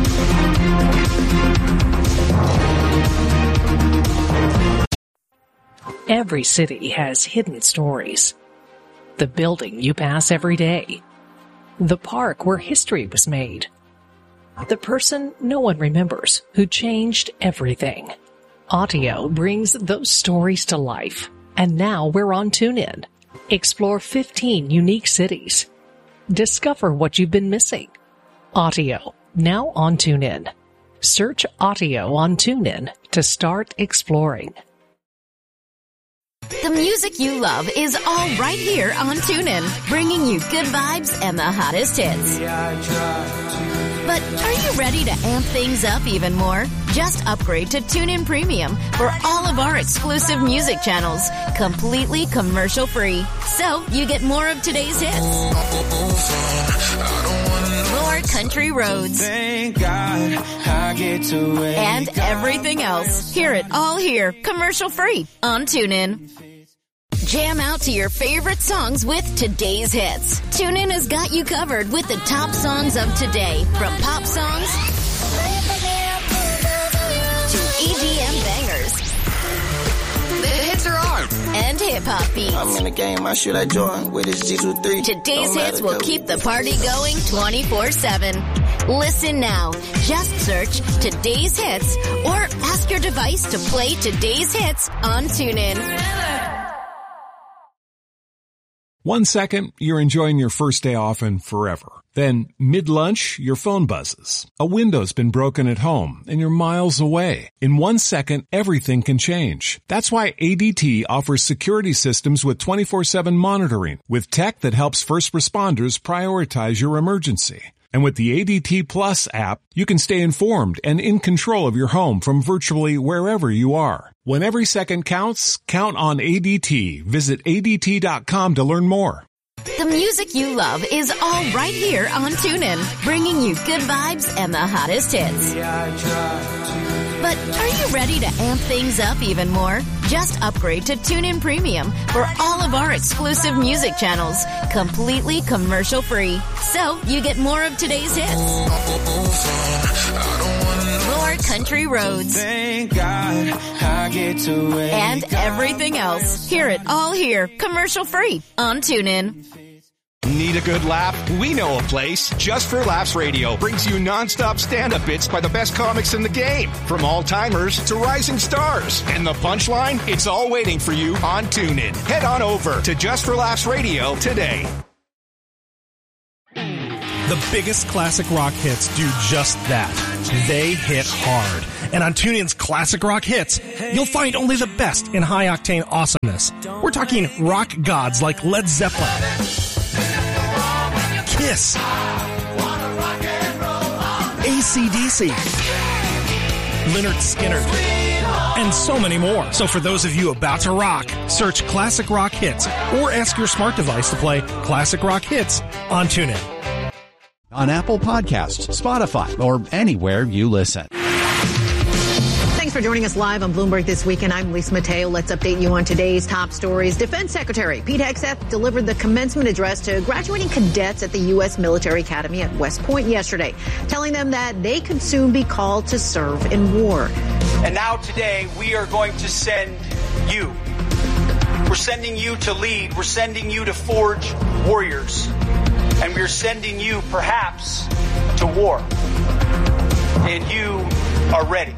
Every city has hidden stories. The building you pass every day. The park where history was made. The person no one remembers who changed everything. Audio brings those stories to life. And now we're on TuneIn. Explore fifteen unique cities. Discover what you've been missing. Audio, now on TuneIn. Search Audio on TuneIn to start exploring. The music you love is all right here on TuneIn, bringing you good vibes and the hottest hits. But are you ready to amp things up even more? Just upgrade to TuneIn Premium for all of our exclusive music channels, completely commercial-free. So you get more of today's hits, more country roads, and everything else. Hear it all here, commercial-free on TuneIn. Jam out to your favorite songs with today's hits. TuneIn has got you covered with the top songs of today, from pop songs to E D M bangers. The hits are on, and hip-hop beats. I'm in the game, I should I join with this G two three. Today's hits will keep the party going twenty-four seven. Listen now. Just search Today's Hits or ask your device to play Today's Hits on TuneIn. One second, you're enjoying your first day off and forever. Then, mid-lunch, your phone buzzes. A window's been broken at home, and you're miles away. In one second, everything can change. That's why A D T offers security systems with twenty-four seven monitoring, with tech that helps first responders prioritize your emergency. And with the A D T Plus app, you can stay informed and in control of your home from virtually wherever you are. When every second counts, count on A D T. Visit A D T dot com to learn more. The music you love is all right here on TuneIn, bringing you good vibes and the hottest hits. But are you ready to amp things up even more? Just upgrade to TuneIn Premium for all of our exclusive music channels, completely commercial-free. So you get more of today's hits, more country roads, Thank God I get to wake and everything else. Hear it all here, commercial-free on TuneIn. Need a good laugh? We know a place. Just for Laughs Radio brings you non-stop stand-up bits by the best comics in the game, from all-timers to rising stars. And the punchline? It's all waiting for you on TuneIn. Head on over to Just for Laughs Radio today. The biggest classic rock hits do just that. They hit hard. And on TuneIn's Classic Rock Hits, you'll find only the best in high-octane awesomeness. We're talking rock gods like Led Zeppelin, Kiss, A C D C, Lynyrd Skynyrd, and so many more. So for those of you about to rock, search Classic Rock Hits or ask your smart device to play Classic Rock Hits on TuneIn. On Apple Podcasts, Spotify, or anywhere you listen. Thanks for joining us live on Bloomberg This Weekend. I'm Lisa Mateo. Let's update you on today's top stories. Defense Secretary Pete Hegseth delivered the commencement address to graduating cadets at the U S Military Academy at West Point yesterday, telling them that they could soon be called to serve in war. And now today, we are going to send you. We're sending you to lead. We're sending you to forge warriors. And we're sending you, perhaps, to war. And you are ready.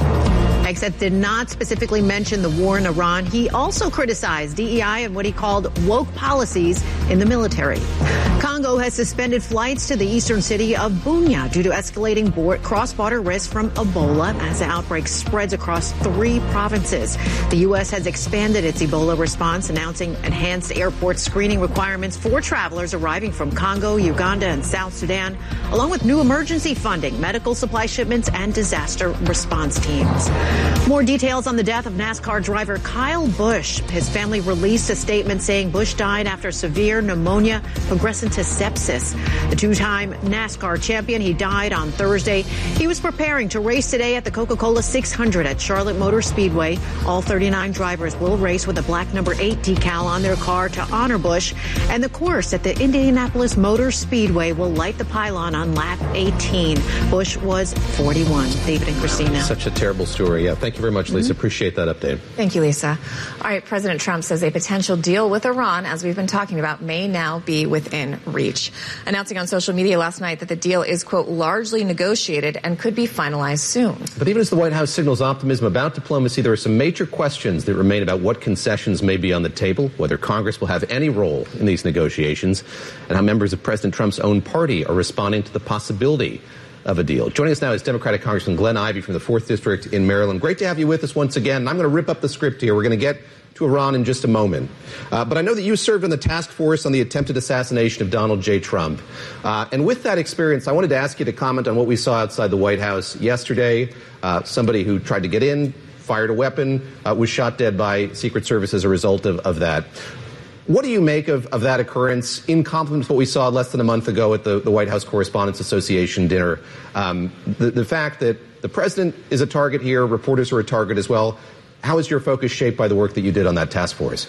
Hegseth did not specifically mention the war in Iran. He also criticized D E I and what he called woke policies in the military. Congo has suspended flights to the eastern city of Bunia due to escalating board, cross-border risk from Ebola as the outbreak spreads across three provinces. The U S has expanded its Ebola response, announcing enhanced airport screening requirements for travelers arriving from Congo, Uganda, and South Sudan, along with new emergency funding, medical supply shipments, and disaster response teams. More details on the death of NASCAR driver Kyle Busch. His family released a statement saying Busch died after severe pneumonia progressing to sepsis. The two-time NASCAR champion, he died on Thursday. He was preparing to race today at the Coca-Cola six hundred at Charlotte Motor Speedway. All thirty-nine drivers will race with a black number eight decal on their car to honor Busch. And the course at the Indianapolis Motor Speedway will light the pylon on lap eighteen. Busch was forty-one. David and Christina. Such a terrible story. Yeah, thank you very much, Lisa. Mm-hmm. Appreciate that update. Thank you, Lisa. All right, President Trump says a potential deal with Iran, as we've been talking about, may now be within reach. Announcing on social media last night that the deal is, quote, largely negotiated and could be finalized soon. But even as the White House signals optimism about diplomacy, there are some major questions that remain about what concessions may be on the table, whether Congress will have any role in these negotiations, and how members of President Trump's own party are responding to the possibility of a deal. Joining us now is Democratic Congressman Glenn Ivey from the fourth District in Maryland. Great to have you with us once again. And I'm going to rip up the script here. We're going to get to Iran in just a moment. Uh, but I know that you served on the task force on the attempted assassination of Donald J. Trump. Uh, and with that experience, I wanted to ask you to comment on what we saw outside the White House yesterday. Uh, somebody who tried to get in, fired a weapon, uh, was shot dead by Secret Service as a result of, of that. What do you make of, of that occurrence in complement to what we saw less than a month ago at the, the White House Correspondents Association dinner? Um, the, the fact that the president is a target here, reporters are a target as well. How is your focus shaped by the work that you did on that task force?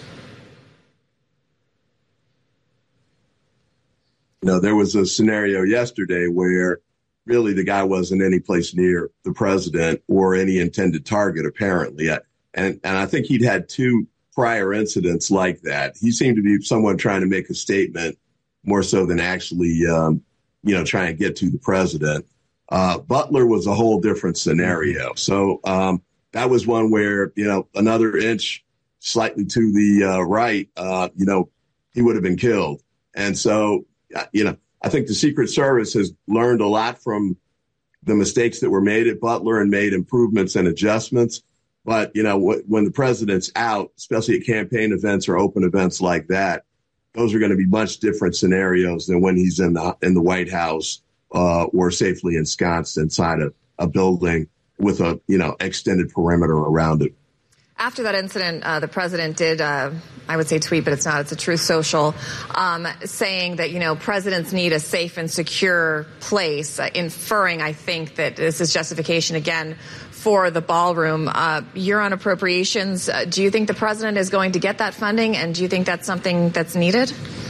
You know, there was a scenario yesterday where really the guy wasn't any place near the president or any intended target, apparently. And, and I think he'd had two prior incidents like that. He seemed to be someone trying to make a statement more so than actually, um, you know, trying to get to the president. Uh, Butler was a whole different scenario. So um, that was one where, you know, another inch slightly to the uh, right, uh, you know, he would have been killed. And so, you know, I think the Secret Service has learned a lot from the mistakes that were made at Butler and made improvements and adjustments. But, you know, wh- when the president's out, especially at campaign events or open events like that, those are going to be much different scenarios than when he's in the in the White House uh, or safely ensconced inside a, a building with a, you know, extended perimeter around it. After that incident, uh, the president did, uh, I would say tweet, but it's not, it's a Truth Social, um, saying that, you know, presidents need a safe and secure place, uh, inferring, I think, that this is justification, again, for the ballroom. Uh, you're on appropriations. Uh, do you think the president is going to get that funding, and do you think that's something that's needed?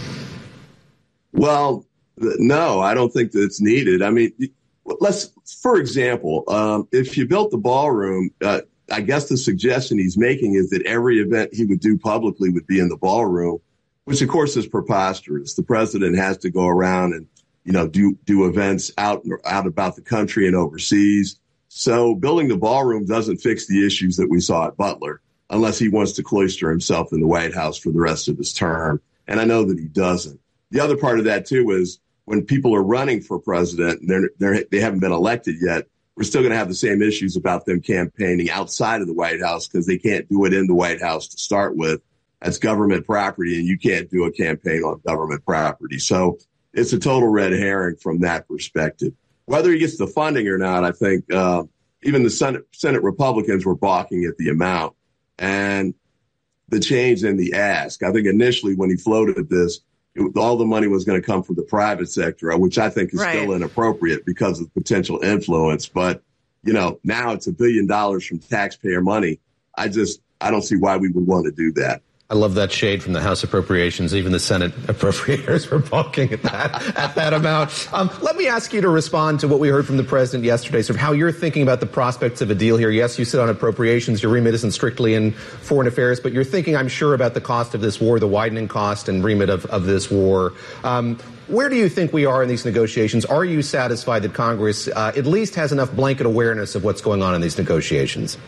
Well, no, I don't think that it's needed. I mean, let's, for example, um, if you built the ballroom, uh, I guess the suggestion he's making is that every event he would do publicly would be in the ballroom, which of course is preposterous. The president has to go around and, you know, do, do events out, out about the country and overseas. So building the ballroom doesn't fix the issues that we saw at Butler unless he wants to cloister himself in the White House for the rest of his term. And I know that he doesn't. The other part of that, too, is when people are running for president and they're, they're, they haven't been elected yet, we're still going to have the same issues about them campaigning outside of the White House because they can't do it in the White House to start with. That's government property, and you can't do a campaign on government property. So it's a total red herring from that perspective. Whether he gets the funding or not, I think uh, even the Senate, Senate Republicans were balking at the amount and the change in the ask. I think initially when he floated this, it, all the money was going to come from the private sector, which I think is right. still inappropriate because of potential influence. But, you know, now it's a billion dollars from taxpayer money. I just I don't see why we would want to do that. I love that shade from the House Appropriations. Even the Senate appropriators were balking at that at that amount. Um, let me ask you to respond to what we heard from the president yesterday, sort of how you're thinking about the prospects of a deal here. Yes, you sit on appropriations. Your remit isn't strictly in foreign affairs, but you're thinking, I'm sure, about the cost of this war, the widening cost and remit of, of this war. Um, where do you think we are in these negotiations? Are you satisfied that Congress uh, at least has enough blanket awareness of what's going on in these negotiations?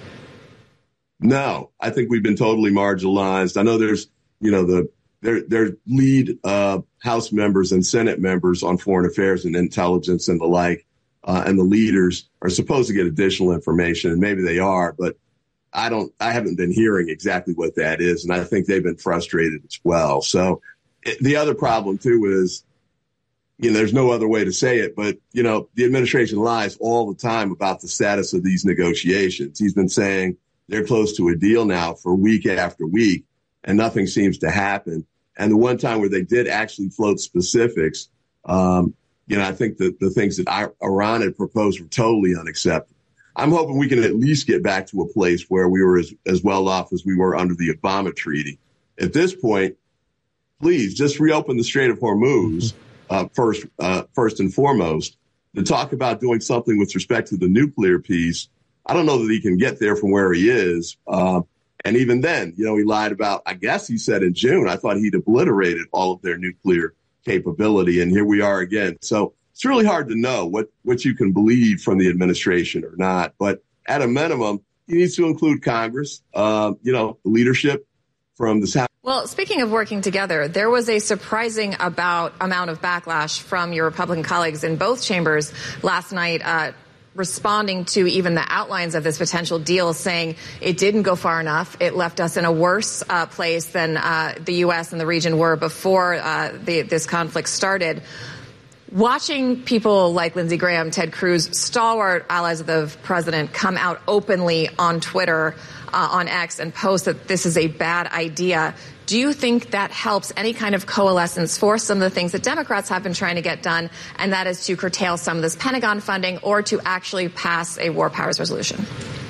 No, I think we've been totally marginalized. I know there's, you know, the their their lead uh, House members and Senate members on foreign affairs and intelligence and the like, uh, and the leaders are supposed to get additional information, and maybe they are, but I don't. I haven't been hearing exactly what that is, and I think they've been frustrated as well. So it, the other problem too is, you know, there's no other way to say it, but you know, the administration lies all the time about the status of these negotiations. He's been saying they're close to a deal now for week after week, and nothing seems to happen. And the one time where they did actually float specifics, um, you know, I think that the things that Iran had proposed were totally unacceptable. I'm hoping we can at least get back to a place where we were as, as well off as we were under the Obama treaty. At this point, please just reopen the Strait of Hormuz, uh, first, uh, first and foremost, to talk about doing something with respect to the nuclear piece. I don't know that he can get there from where he is. Uh, and even then, you know, he lied about, I guess he said in June, I thought he'd obliterated all of their nuclear capability. And here we are again. So it's really hard to know what, what you can believe from the administration or not. But at a minimum, he needs to include Congress, uh, you know, the leadership from the House. Well, speaking of working together, there was a surprising about amount of backlash from your Republican colleagues in both chambers last night, uh, responding to even the outlines of this potential deal, saying it didn't go far enough. It left us in a worse uh, place than uh, the U S and the region were before uh, the, this conflict started. Watching people like Lindsey Graham, Ted Cruz, stalwart allies of the president, come out openly on Twitter, uh, on X, and post that this is a bad idea, do you think that helps any kind of coalescence for some of the things that Democrats have been trying to get done, and that is to curtail some of this Pentagon funding or to actually pass a war powers resolution?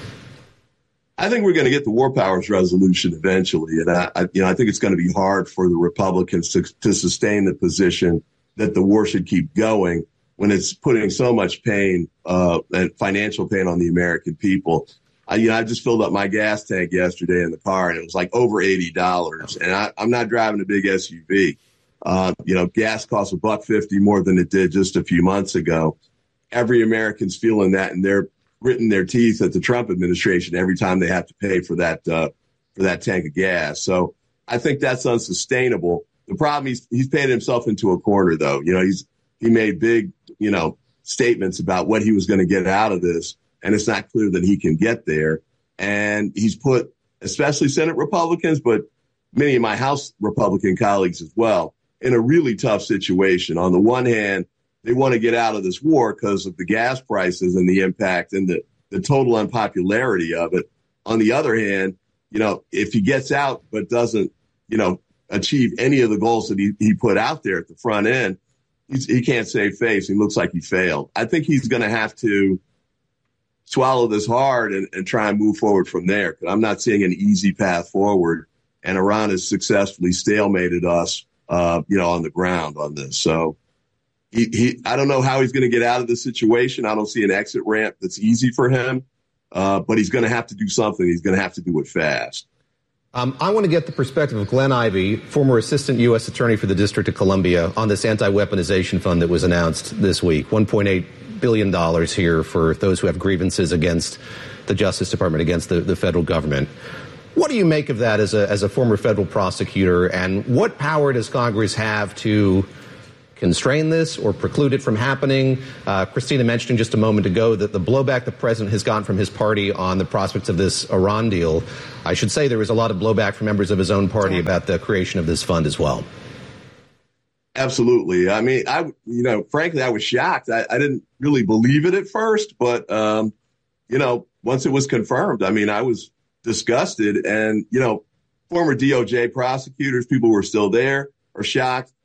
I think we're going to get the war powers resolution eventually. And I, I you know, I think it's going to be hard for the Republicans to, to sustain the position that the war should keep going when it's putting so much pain, uh, and financial pain on the American people. I, you know, I just filled up my gas tank yesterday in the car, and it was like over eighty dollars. And I, I'm not driving a big S U V. Uh, you know, gas costs a buck fifty more than it did just a few months ago. every American's feeling that, and they're gritting their teeth at the Trump administration every time they have to pay for that uh, for that tank of gas. So I think that's unsustainable. The problem, he's he's painted himself into a corner, though. You know, he's he made big, you know, statements about what he was going to get out of this, and it's not clear that he can get there. And he's put, especially Senate Republicans, but many of my House Republican colleagues as well, in a really tough situation. On the one hand, they want to get out of this war because of the gas prices and the impact and the, the total unpopularity of it. On the other hand, you know, if he gets out but doesn't, you know, achieve any of the goals that he, he put out there at the front end, he's, he can't save face. He looks like he failed. I think he's going to have to swallow this hard and, and try and move forward from there, because I'm not seeing an easy path forward. And Iran has successfully stalemated us, uh, you know, on the ground on this. So he, he I don't know how he's going to get out of this situation. I don't see an exit ramp that's easy for him, uh, but he's going to have to do something. He's going to have to do it fast. Um, I want to get the perspective of Glenn Ivey, former assistant U S attorney for the District of Columbia, on this anti-weaponization fund that was announced this week. one point eight billion dollars here for those who have grievances against the Justice Department, against the, the federal government. What do you make of that as a, as a former federal prosecutor, and what power does Congress have to constrain this or preclude it from happening? Uh, Christina mentioned just a moment ago that the blowback the president has gotten from his party on the prospects of this Iran deal. I should say there was a lot of blowback from members of his own party about the creation of this fund as well. Absolutely. I mean, I, you know, frankly, I was shocked. I, I didn't really believe it at first, but, um, you know, once it was confirmed, I mean, I was disgusted. And, you know, former D O J prosecutors, people who were still there, are shocked.